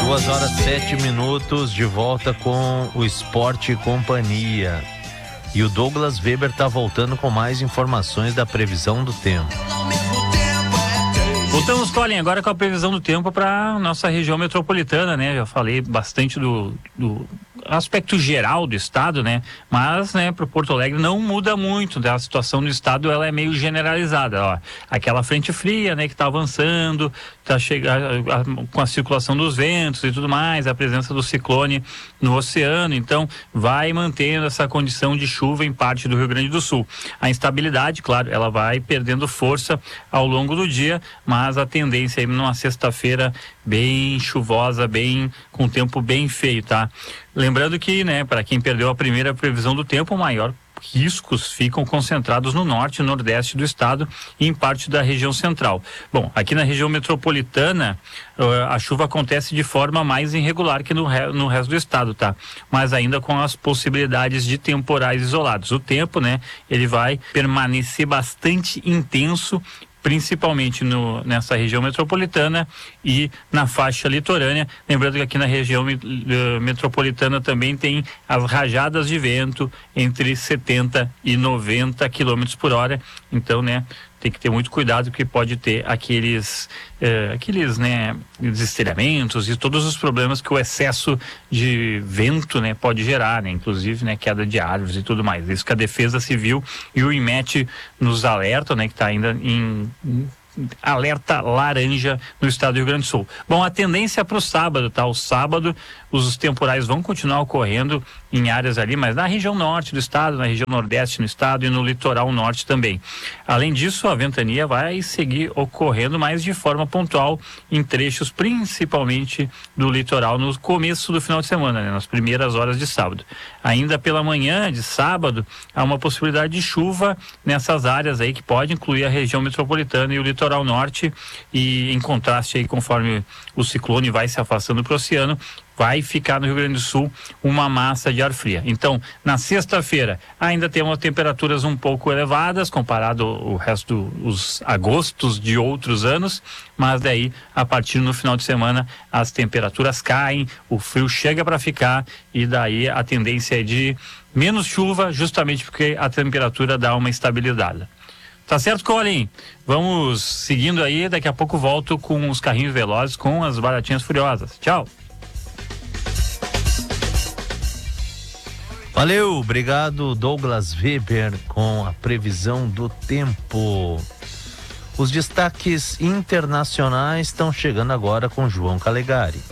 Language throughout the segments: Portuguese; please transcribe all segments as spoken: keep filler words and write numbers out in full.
Duas horas, sete minutos, de volta com o Esporte e Companhia. E o Douglas Weber está voltando com mais informações da previsão do tempo. Voltamos, Colin, agora com a previsão do tempo para nossa região metropolitana, né? Já falei bastante do, do aspecto geral do estado, né? Mas, né, para Porto Alegre não muda muito, né? A situação do estado, ela é meio generalizada, ó. Aquela frente fria, né, que está avançando, tá chegando com a circulação dos ventos e tudo mais, a presença do ciclone no oceano, então vai mantendo essa condição de chuva em parte do Rio Grande do Sul. A instabilidade, claro, ela vai perdendo força ao longo do dia, mas a tendência aí numa sexta-feira bem chuvosa, bem com tempo bem feio, tá? Lembrando que, né, para quem perdeu a primeira previsão do tempo, o maior riscos ficam concentrados no norte e nordeste do estado e em parte da região central. Bom, aqui na região metropolitana, uh, a chuva acontece de forma mais irregular que no, re, no resto do estado, tá? Mas ainda com as possibilidades de temporais isolados. O tempo, né, ele vai permanecer bastante intenso, principalmente no, nessa região metropolitana e na faixa litorânea. Lembrando que aqui na região uh, metropolitana também tem as rajadas de vento entre setenta e noventa quilômetros por hora. Então, né, tem que ter muito cuidado, porque pode ter aqueles, eh, aqueles, né, desestelhamentos e todos os problemas que o excesso de vento, né, pode gerar, né, inclusive, né, queda de árvores e tudo mais. Isso que a Defesa Civil e o IMET nos alertam, né, que está ainda em, em alerta laranja no estado do Rio Grande do Sul. Bom, a tendência para o sábado, tá? O sábado os temporais vão continuar ocorrendo em áreas ali, mas na região norte do estado, na região nordeste no estado e no litoral norte também. Além disso, a ventania vai seguir ocorrendo, mas de forma pontual em trechos, principalmente do litoral, no começo do final de semana, né? Nas primeiras horas de sábado. Ainda pela manhã de sábado, há uma possibilidade de chuva nessas áreas aí, que pode incluir a região metropolitana e o litoral norte, e em contraste aí, conforme o ciclone vai se afastando para o oceano, vai ficar no Rio Grande do Sul uma massa de ar fria. Então, na sexta-feira, ainda temos temperaturas um pouco elevadas, comparado ao resto dos agostos de outros anos, mas daí, a partir no final de semana, as temperaturas caem, o frio chega para ficar, e daí a tendência é de menos chuva, justamente porque a temperatura dá uma estabilizada. Tá certo, Colin? Vamos seguindo aí, daqui a pouco volto com os carrinhos velozes, com as baratinhas furiosas. Tchau! Valeu, obrigado Douglas Weber com a previsão do tempo. Os destaques internacionais estão chegando agora com João Calegari.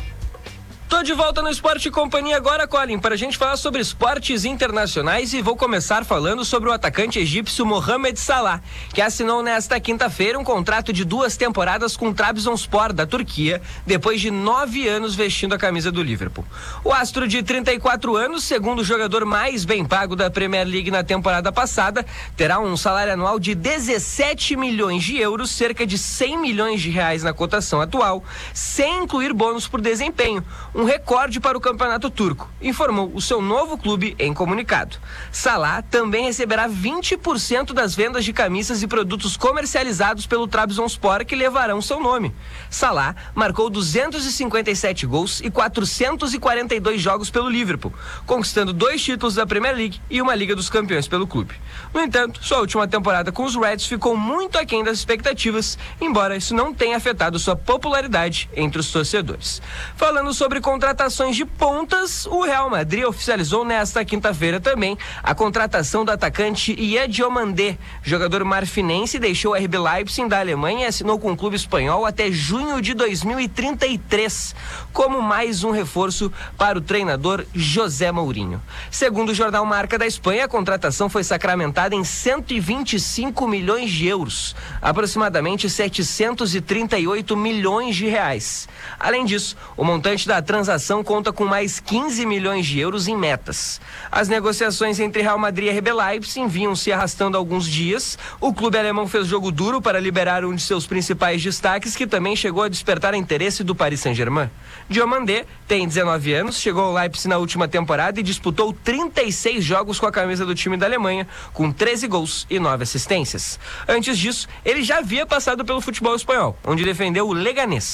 Tô de volta no Esporte e Companhia agora, Colin, para a gente falar sobre esportes internacionais, e vou começar falando sobre o atacante egípcio Mohamed Salah, que assinou nesta quinta-feira um contrato de duas temporadas com o Trabzonspor da Turquia, depois de nove anos vestindo a camisa do Liverpool. O astro de trinta e quatro anos, segundo o jogador mais bem pago da Premier League na temporada passada, terá um salário anual de dezessete milhões de euros, cerca de cem milhões de reais na cotação atual, sem incluir bônus por desempenho, um recorde para o campeonato turco, informou o seu novo clube em comunicado. Salah também receberá vinte por cento das vendas de camisas e produtos comercializados pelo Trabzonspor, que levarão seu nome. Salah marcou duzentos e cinquenta e sete gols e quatrocentos e quarenta e dois jogos pelo Liverpool, conquistando dois títulos da Premier League e uma Liga dos Campeões pelo clube. No entanto, sua última temporada com os Reds ficou muito aquém das expectativas, embora isso não tenha afetado sua popularidade entre os torcedores. Falando sobre contratações de pontas, o Real Madrid oficializou nesta quinta-feira também a contratação do atacante Ian Diomandé. Jogador marfinense deixou o R B Leipzig da Alemanha e assinou com o clube espanhol até junho de dois mil e trinta e três, como mais um reforço para o treinador José Mourinho. Segundo o jornal Marca da Espanha, a contratação foi sacramentada em cento e vinte e cinco milhões de euros, aproximadamente setecentos e trinta e oito milhões de reais. Além disso, o montante da transação conta com mais quinze milhões de euros em metas. As negociações entre Real Madrid e R B Leipzig vinham se arrastando há alguns dias. O clube alemão fez jogo duro para liberar um de seus principais destaques, que também chegou a despertar interesse do Paris Saint-Germain. Diomandé tem dezenove anos, chegou ao Leipzig na última temporada e disputou trinta e seis jogos com a camisa do time da Alemanha, com treze gols e nove assistências. Antes disso, ele já havia passado pelo futebol espanhol, onde defendeu o Leganés.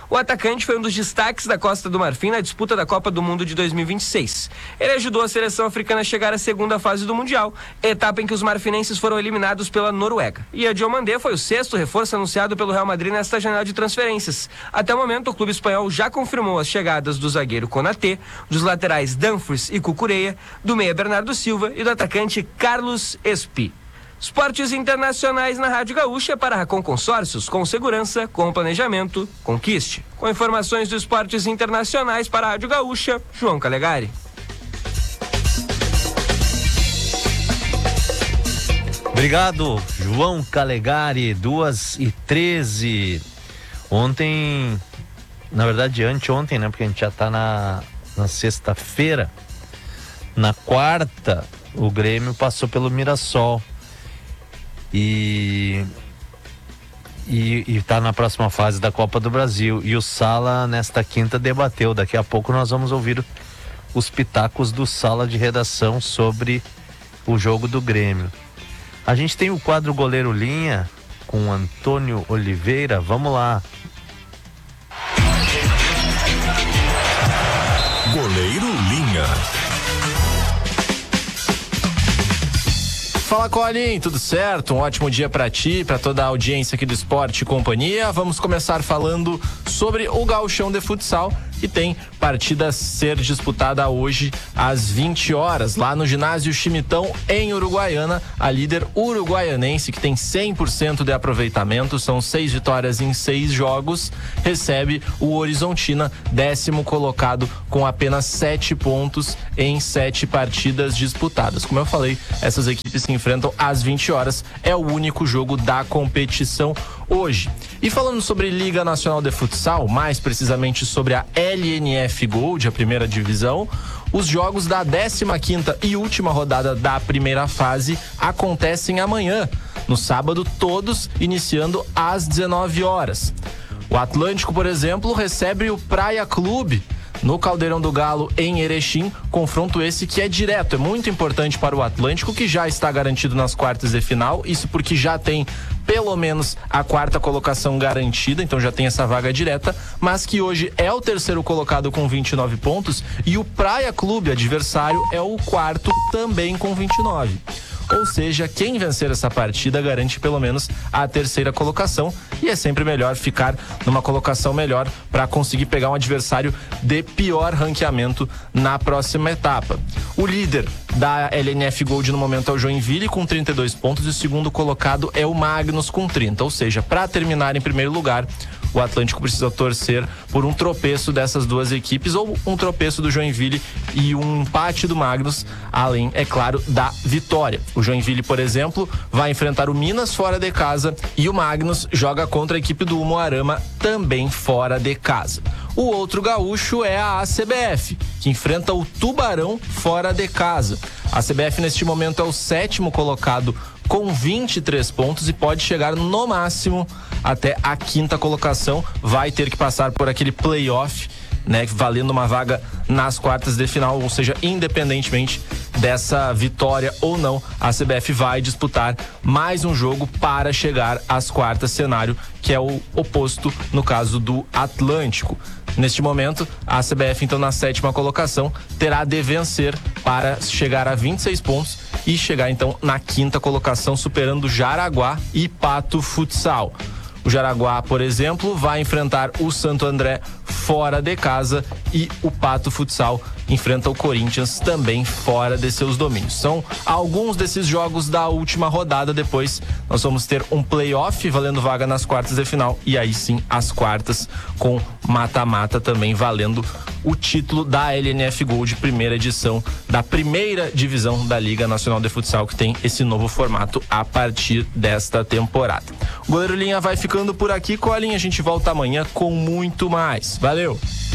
O atacante foi um dos destaques da Costa do Marfim na disputa da Copa do Mundo de dois mil e vinte e seis. Ele ajudou a seleção africana a chegar à segunda fase do Mundial, etapa em que os marfinenses foram eliminados pela Noruega. E a Diomandé foi o sexto reforço anunciado pelo Real Madrid nesta janela de transferências. Até o momento, o clube espanhol já confirmou as chegadas do zagueiro Konaté, dos laterais Dumfries e Cucureia, do meia Bernardo Silva e do atacante Carlos Espi. Esportes internacionais na Rádio Gaúcha para a Racon Consórcios, com segurança, com planejamento, conquiste. Com informações dos esportes internacionais para a Rádio Gaúcha, João Calegari. Obrigado, João Calegari, duas e treze. Ontem, na verdade anteontem, né? Porque a gente já tá na, na sexta-feira. Na quarta, o Grêmio passou pelo Mirassol. E, e, e tá na próxima fase da Copa do Brasil. E o Sala, nesta quinta, debateu. Daqui a pouco nós vamos ouvir os pitacos do Sala de redação sobre o jogo do Grêmio. A gente tem o quadro Goleiro Linha com Antônio Oliveira. Vamos lá. Goleiro Linha. Fala, Colin, tudo certo? Um ótimo dia pra ti, pra toda a audiência aqui do Esporte e Companhia. Vamos começar falando sobre o Gauchão de Futsal, que tem partida a ser disputada hoje às vinte horas, lá no ginásio Chimitão, em Uruguaiana. A líder uruguaianense, que tem cem por cento de aproveitamento, são seis vitórias em seis jogos, recebe o Horizontina, décimo colocado, com apenas sete pontos em sete partidas disputadas. Como eu falei, essas equipes se enfrentam às vinte horas, é o único jogo da competição hoje. E falando sobre Liga Nacional de Futsal, mais precisamente sobre a L N F Gold, a primeira divisão, os jogos da décima quinta e última rodada da primeira fase acontecem amanhã, no sábado, todos iniciando às dezenove horas. O Atlântico, por exemplo, recebe o Praia Clube no Caldeirão do Galo, em Erechim, confronto esse que é direto, é muito importante para o Atlântico, que já está garantido nas quartas de final, isso porque já tem pelo menos a quarta colocação garantida, então já tem essa vaga direta, mas que hoje é o terceiro colocado com vinte e nove pontos e o Praia Clube, adversário, é o quarto também com vinte e nove. Ou seja, quem vencer essa partida garante pelo menos a terceira colocação, e é sempre melhor ficar numa colocação melhor para conseguir pegar um adversário de pior ranqueamento na próxima etapa. O líder da L N F Gold no momento é o Joinville com trinta e dois pontos e o segundo colocado é o Magnus com trinta, ou seja, para terminar em primeiro lugar, o Atlântico precisa torcer por um tropeço dessas duas equipes ou um tropeço do Joinville e um empate do Magnus, além, é claro, da vitória. O Joinville, por exemplo, vai enfrentar o Minas fora de casa e o Magnus joga contra a equipe do Umuarama também fora de casa. O outro gaúcho é a A C B F, que enfrenta o Tubarão fora de casa. A C B F neste momento é o sétimo colocado com vinte e três pontos e pode chegar no máximo até a quinta colocação. Vai ter que passar por aquele playoff, né, valendo uma vaga nas quartas de final, ou seja, independentemente dessa vitória ou não, a C B F vai disputar mais um jogo para chegar às quartas, cenário que é o oposto no caso do Atlântico. Neste momento, a C B F, então, na sétima colocação, terá de vencer para chegar a vinte e seis pontos e chegar, então, na quinta colocação, superando Jaraguá e Pato Futsal. O Jaraguá, por exemplo, vai enfrentar o Santo André fora de casa e o Pato Futsal enfrenta o Corinthians também fora de seus domínios. São alguns desses jogos da última rodada. Depois nós vamos ter um playoff valendo vaga nas quartas de final e aí sim as quartas com mata-mata também valendo o título da L N F Gold, primeira edição da primeira divisão da Liga Nacional de Futsal, que tem esse novo formato a partir desta temporada. O Goleiro Linha vai ficando por aqui, Colin, a gente volta amanhã com muito mais. Valeu!